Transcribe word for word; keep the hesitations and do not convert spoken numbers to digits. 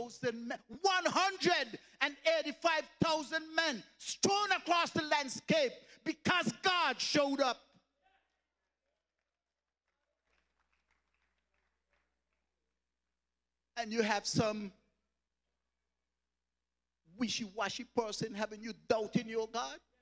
thousand men, one hundred eighty-five thousand men strewn across the landscape because God showed up. And you have some wishy-washy person having you doubting your God.